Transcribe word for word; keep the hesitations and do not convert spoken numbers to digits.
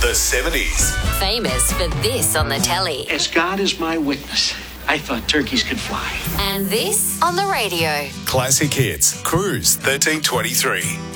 The seventies. Famous for this on the telly. As God is my witness, I thought turkeys could fly. And this on the radio. Classic Hits. Cruise thirteen twenty-three.